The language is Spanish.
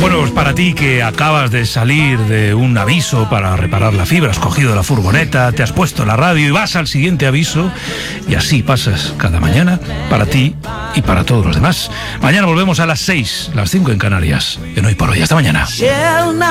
Bueno, pues para ti que acabas de salir de un aviso para reparar la fibra, has cogido la furgoneta, te has puesto la radio y vas al siguiente aviso, y así pasas cada mañana para ti y para todos los demás. Mañana volvemos a las 6, las 5 en Canarias. En Hoy por Hoy. Hasta mañana.